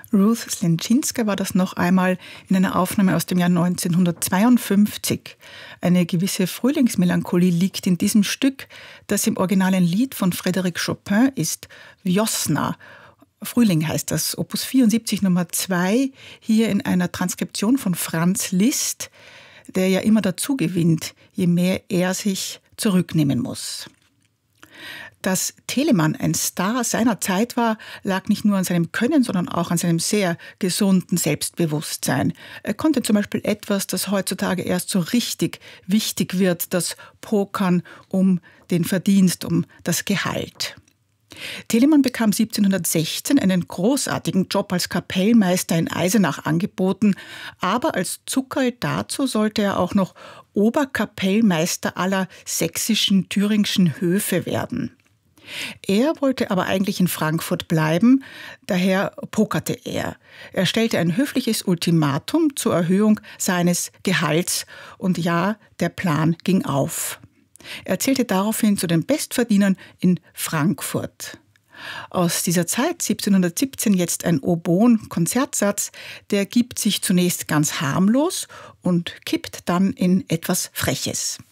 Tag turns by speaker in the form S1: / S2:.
S1: Ruth Slenczynska war das noch einmal in einer Aufnahme aus dem Jahr 1952. Eine gewisse Frühlingsmelancholie liegt in diesem Stück, das im originalen Lied von Frédéric Chopin ist, Wiosna. Frühling heißt das, Opus 74 Nummer 2, hier in einer Transkription von Franz Liszt, der ja immer dazu gewinnt, je mehr er sich zurücknehmen muss. Dass Telemann ein Star seiner Zeit war, lag nicht nur an seinem Können, sondern auch an seinem sehr gesunden Selbstbewusstsein. Er konnte zum Beispiel etwas, das heutzutage erst so richtig wichtig wird, das Pokern um den Verdienst, um das Gehalt. Telemann bekam 1716 einen großartigen Job als Kapellmeister in Eisenach angeboten, aber als Zuckerl dazu sollte er auch noch Oberkapellmeister aller sächsischen, thüringischen Höfe werden. Er wollte aber eigentlich in Frankfurt bleiben, daher pokerte er. Er stellte ein höfliches Ultimatum zur Erhöhung seines Gehalts und ja, der Plan ging auf. Er zählte daraufhin zu den Bestverdienern in Frankfurt. Aus dieser Zeit, 1717, jetzt ein Oboen-Konzertsatz, der gibt sich zunächst ganz harmlos und kippt dann in etwas Freches.